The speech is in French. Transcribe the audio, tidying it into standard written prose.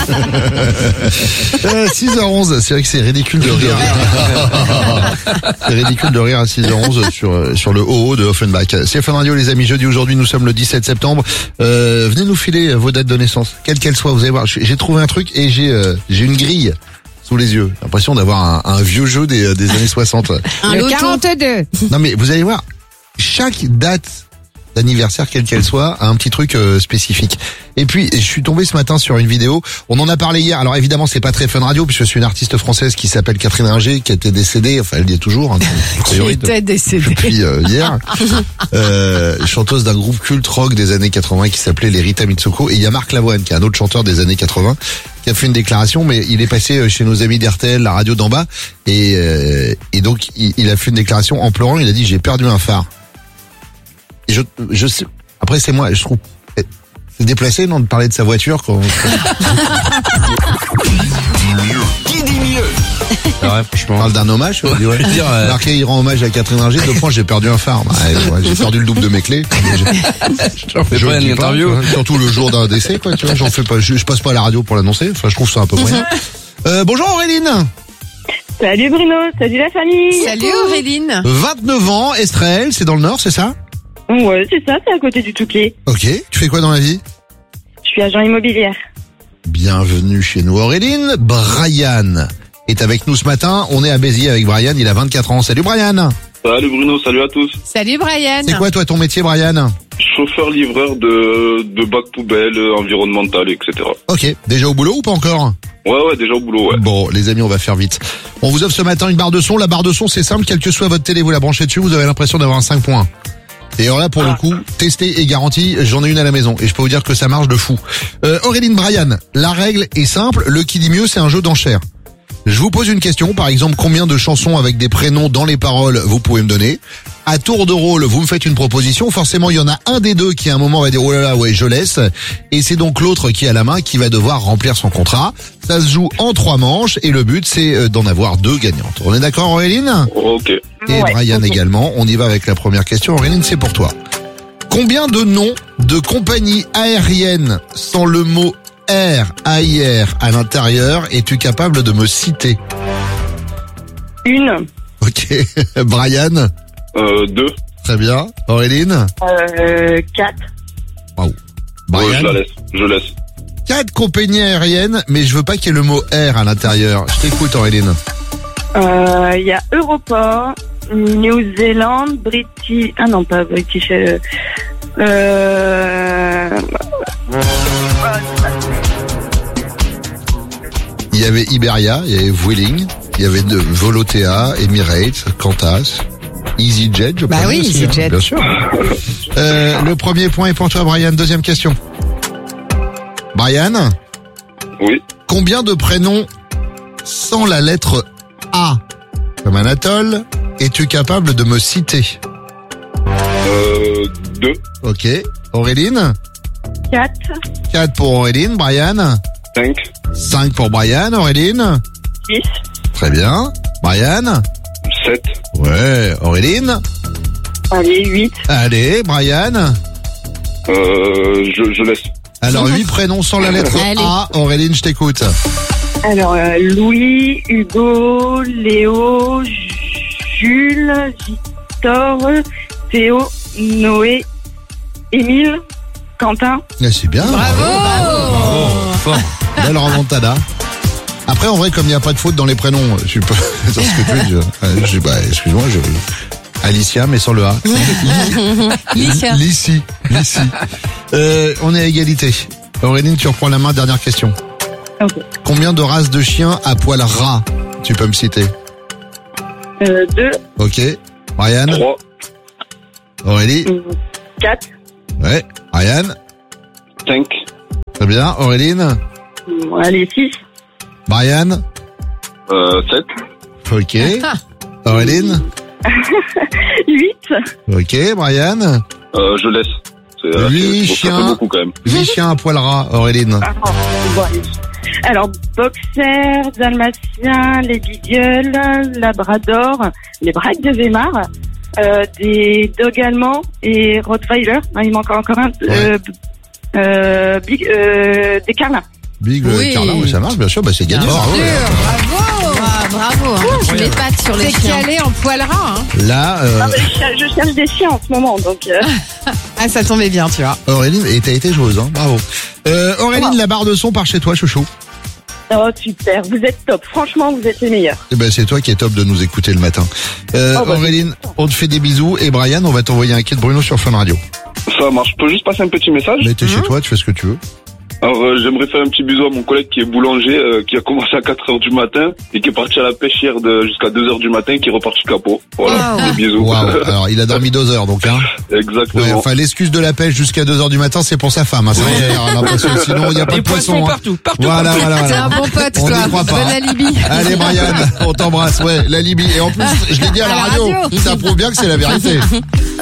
6h11, c'est vrai que c'est ridicule de rire. C'est ridicule de rire à 6h11 sur le haut de Offenbach. C'est Fun Radio les amis, jeudi aujourd'hui, nous sommes le 17 septembre. Venez nous filer vos dates de naissance, quelles qu'elles soient, vous allez voir. J'ai trouvé un truc et j'ai une grille sous les yeux. J'ai l'impression d'avoir un vieux jeu des années 60. Le 42. Non mais vous allez voir, chaque date d'anniversaire, quelle qu'elle soit, a un petit truc spécifique. Et puis, je suis tombé ce matin sur une vidéo. On en a parlé hier. Alors évidemment, c'est pas très Fun Radio, puisque je suis une artiste française qui s'appelle Catherine Ringer, qui a été décédée. Enfin, elle y est toujours. Hein, qui était décédée depuis hier. Chanteuse d'un groupe culte rock des années 80 qui s'appelait les Rita Mitsouko. Et il y a Marc Lavoine, qui est un autre chanteur des années 80, qui a fait une déclaration, mais il est passé chez nos amis d'RTL, la radio d'en bas, et donc il a fait une déclaration en pleurant. Il a dit: j'ai perdu un phare. Et je sais, après c'est moi, je trouve c'est déplacé non de parler de sa voiture quand Qui dit mieux? C'est vrai, franchement. on parle d'un hommage. Ouais. Marqué, il rend hommage à Catherine Ringer. 2 points, j'ai perdu un phare. Bah, j'ai perdu le double de mes clés. Je pas une interview. Surtout le jour d'un décès, quoi. Tu vois, j'en fais pas. Je passe pas à la radio pour l'annoncer. Enfin, je trouve ça un peu moyen. Bonjour Auréline. Salut Bruno, salut la famille. Salut Auréline. 29 ans, Estrelle, c'est dans le Nord, c'est ça? Ouais, c'est ça, c'est à côté du Touquet. Ok. Tu fais quoi dans la vie? Je suis agent immobilière. Bienvenue chez nous Auréline. Brian est avec nous ce matin. On est à Béziers avec Brian, il a 24 ans. Salut Brian. Salut Bruno, salut à tous. Salut Brian. C'est quoi toi ton métier Brian? Chauffeur-livreur de bacs poubelles, environnemental, etc. Ok. Déjà au boulot ou pas encore? Ouais, déjà au boulot, ouais. Bon, les amis, on va faire vite. On vous offre ce matin une barre de son. La barre de son, c'est simple. Quelle que soit votre télé, vous la branchez dessus, vous avez l'impression d'avoir un 5 points. Et alors là, pour le coup, testé et garanti, j'en ai une à la maison. Et je peux vous dire que ça marche de fou. Auréline, Brian, la règle est simple. Le qui dit mieux, c'est un jeu d'enchères. Je vous pose une question, par exemple, combien de chansons avec des prénoms dans les paroles vous pouvez me donner? À tour de rôle, vous me faites une proposition. Forcément, il y en a un des deux qui à un moment va dire: oh là là, ouais, je laisse. Et c'est donc l'autre qui a la main qui va devoir remplir son contrat. Ça se joue en 3 manches et le but, c'est d'en avoir 2 gagnantes. On est d'accord, Auréline? Ok. Et Brian également. On y va avec la première question. Auréline, c'est pour toi. Combien de noms de compagnies aériennes sans le mot Air, AIR à l'intérieur es-tu capable de me citer? 1. Ok. Brian? 2. Très bien. Auréline? 4. Waouh. Ouais, Brian? je laisse. 4 compagnies aériennes, mais je veux pas qu'il y ait le mot Air à l'intérieur. Je t'écoute, Auréline. Il y a Europort, New Zealand, British... Ah non, pas British... Il y avait Iberia, il y avait Vueling, il y avait Volotea, Emirates, Qantas, EasyJet, je pense. Bah oui, aussi, EasyJet. bien sûr. Le premier point est pour toi, Brian. Deuxième question. Brian? Oui. Combien de prénoms sans la lettre A, comme Anatole, es-tu capable de me citer? 2. Ok. Auréline? 4. 4 pour Auréline. Brian? 5. 5 pour Brian. Auréline? 6. Très bien. Brian? 7. Ouais. Auréline? Allez, 8. Allez, Brian? Je laisse. Alors, 8 prénoms sans la lettre Allez. A. Auréline, je t'écoute. Alors, Louis, Hugo, Léo, Jules, Victor, Théo, Noé, Émile, Quentin. Ah, c'est bien. Bravo. Fort. Belle remontada. Après, en vrai, comme il n'y a pas de faute dans les prénoms, je suis pas... C'est ce que tu dis. Excuse-moi, Alicia, mais sans le A. Licia. Lissi. On est à égalité. Auréline, tu reprends la main, dernière question. Ok. Combien de races de chiens à poil ras tu peux me citer? 2. Ok. Brian? 3. Aurélie? 4. Ouais. Brian? 5. Très bien. Auréline? Allez, 6. Brian? 7. Ok. Auréline? 8. Ok. Brian? Je laisse. C'est 8 ça chiens. fait beaucoup quand même. 8 chiens à poil ras, Auréline. Alors, boxer, dalmatien, les beagles, labrador, les braques de Weimar, des dogs allemands et rottweiler. Il manque encore un. Ouais. Des carlins. Big Oui. Carla, oui, ça marche, bien sûr, bah c'est gagné. Bien Bravo. Sûr, bravo. Ah, bravo, hein. Tu m'épates sur les C'est chiens. calé en poil ras. Hein. Là, Ah, bah, je cherche des chiens en ce moment, donc. Ah, ça tombait bien, tu vois. Auréline, et t'as été joueuse, hein. Bravo. Auréline, la barre de son par chez toi, chouchou. Oh, super, vous êtes top. Franchement, vous êtes les meilleurs. Eh ben, c'est toi qui es top de nous écouter le matin. bah, Auréline, on te fait des bisous et Brian, on va t'envoyer un kit Bruno sur Fun Radio. Ça marche. Je peux juste passer un petit message? Mais t'es chez toi, tu fais ce que tu veux. Alors, j'aimerais faire un petit bisou à mon collègue qui est boulanger, qui a commencé à 4h du matin et qui est parti à la pêche hier jusqu'à 2h du matin, qui est reparti capot. Voilà, Wow. des bisous. Waouh. Alors, il a dormi 2 heures, donc, hein. Exactement. Ouais, enfin, l'excuse de la pêche jusqu'à 2h du matin, c'est pour sa femme, hein. C'est en général, hein, parce que sinon, il n'y a pas Des de poisson, poissons hein. partout. Voilà. T'es un bon pote, On toi. n'y croit pas. Bonne alibi. Allez, Brian, on t'embrasse, ouais, la Libye. Et en plus, je l'ai dit à la radio. Ça prouve bien que c'est la vérité.